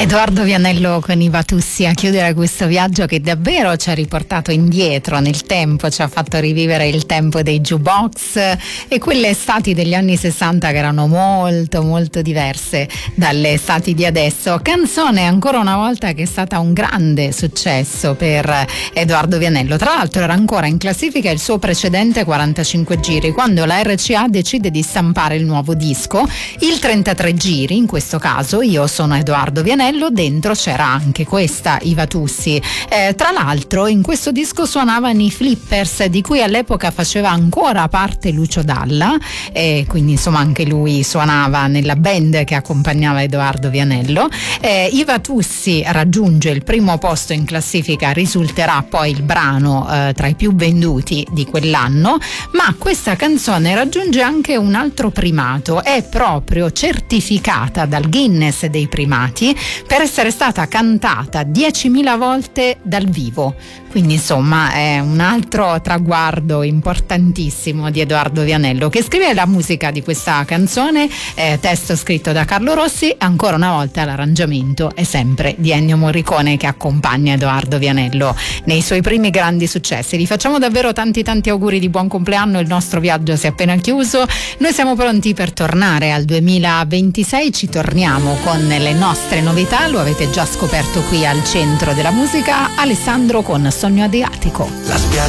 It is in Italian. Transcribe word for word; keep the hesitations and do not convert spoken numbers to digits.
Edoardo Vianello con i Vatussi a chiudere questo viaggio che davvero ci ha riportato indietro nel tempo, ci ha fatto rivivere il tempo dei jukebox e quelle estati degli anni sessanta che erano molto molto diverse dalle estati di adesso. Canzone ancora una volta che è stata un grande successo per Edoardo Vianello. Tra l'altro era ancora in classifica il suo precedente quarantacinque giri, quando la R C A decide di stampare il nuovo disco, il trentatré giri, in questo caso Io sono Edoardo Vianello. Dentro c'era anche questa, i Vatussi. Eh, tra l'altro in questo disco suonavano i Flippers, di cui all'epoca faceva ancora parte Lucio Dalla, e quindi insomma anche lui suonava nella band che accompagnava Edoardo Vianello. Eh, i Vatussi raggiunge il primo posto in classifica, risulterà poi il brano eh, tra i più venduti di quell'anno, ma questa canzone raggiunge anche un altro primato, è proprio certificata dal Guinness dei primati per essere stata cantata diecimila volte dal vivo. Quindi insomma è un altro traguardo importantissimo di Edoardo Vianello, che scrive la musica di questa canzone, eh, testo scritto da Carlo Rossi, ancora una volta l'arrangiamento è sempre di Ennio Morricone, che accompagna Edoardo Vianello nei suoi primi grandi successi. Gli facciamo davvero tanti tanti auguri di buon compleanno, il nostro viaggio si è appena chiuso, noi siamo pronti per tornare al duemilaventisei, ci torniamo con le nostre novità, lo avete già scoperto qui al centro della musica, Alessandro con Sogno Adriatico. La spiaggia